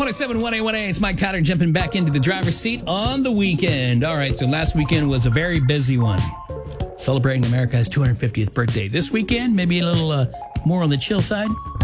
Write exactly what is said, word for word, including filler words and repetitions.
oh seven one eight one eight. It's Mike Tyler jumping back into the driver's seat on the weekend. All right, so last weekend was a very busy one. Celebrating America's two hundred fiftieth birthday. This weekend, maybe a little uh, more on the chill side.